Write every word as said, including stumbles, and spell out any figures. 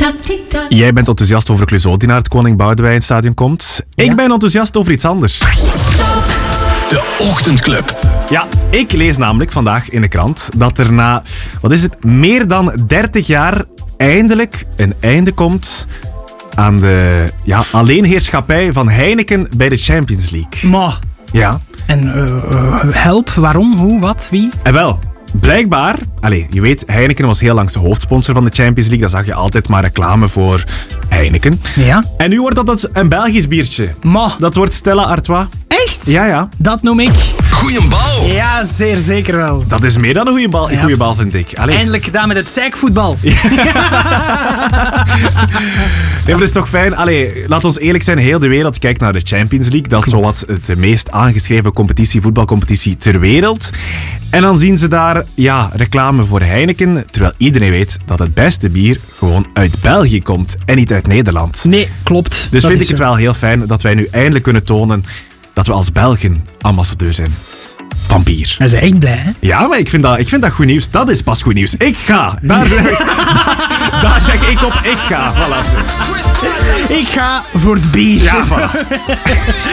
Jij bent enthousiast over Clouseau die naar het Koning Boudewijn Stadion komt. Ik Ja. ben enthousiast over iets anders. De Ochtendclub. Ja, ik lees namelijk vandaag in de krant dat er na, wat is het, meer dan dertig jaar eindelijk een einde komt aan de ja, alleenheerschappij van Heineken bij de Champions League. Maar, Ja, en uh, uh, help, waarom, hoe, wat, wie? en wel, blijkbaar, allez, je weet, Heineken was heel lang de hoofdsponsor van de Champions League. Daar zag je altijd maar reclame voor Heineken. Ja. En nu wordt dat dus een Belgisch biertje. Maar, Dat wordt Stella Artois. echt? Ja, ja. Dat noem ik. Goeie bal. Ja, zeer zeker wel. Dat is meer dan een goede bal, een Ja, goede bal vind ik. Allee. Eindelijk gedaan met het zeikvoetbal. Nee, maar dat is toch fijn. Allee, laat ons eerlijk zijn, heel de wereld kijkt naar de Champions League. Dat is zowat de meest aangeschreven competitie, voetbalcompetitie ter wereld. En dan zien ze daar ja, reclame voor Heineken, terwijl iedereen weet dat het beste bier gewoon uit België komt en niet uit Nederland. Nee, klopt. Dus Dat vind is ik het zo. wel heel fijn dat wij nu eindelijk kunnen tonen dat we als Belgen ambassadeur zijn van bier. Hij is echt blij, hè? Ja, maar ik vind, dat, ik vind dat goed nieuws. Dat is pas goed nieuws. Ik ga. Daar, zeg ik, daar zeg ik op. Ik ga. Voilà. Ik ga voor het bier. Ja, voilà.